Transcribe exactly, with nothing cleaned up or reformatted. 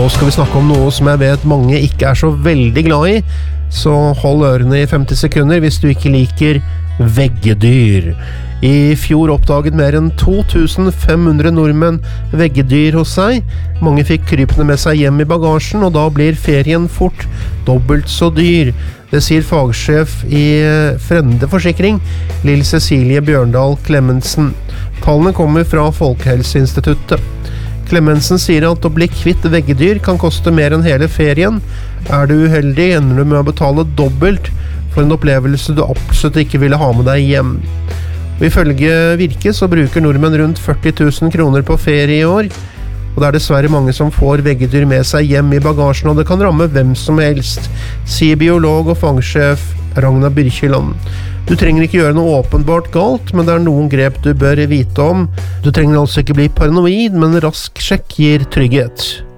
skal vi snakke om noe som jeg vet mange ikke er så veldig glad i, så hold ørene i femti sekunder hvis du ikke liker veggedyr. I fjor oppdaget mer enn to tusen fem hundre nordmenn veggedyr hos seg. Mange fikk krypene med seg hjem i bagasjen, og da blir ferien fort dobbelt så dyr. Det sier fagsjef i Frende Forsikring, Lill Cecilie Bjørndal Clemensen. Tallene kommer fra Folkehelseinstituttet. Clemensen sier at å bli kvitt veggedyr kan koste mer enn hele ferien. Er du uheldig, ender du med å betale dobbelt for en opplevelse du absolutt ikke ville ha med deg hjem. Og ifølge Virke så bruker nordmenn rundt førti tusen kroner på ferie i år, og det er dessverre mange som får veggedyr med seg hjem i bagasjen, og det kan ramme hvem som helst, sier biolog og fagsjef Ragnar Byrkjeland. Du trenger ikke gjøre noe åpenbart galt, men det er noen grep du bør vite om. Du trenger altså ikke bli paranoid, men rask sjekk gir trygghet.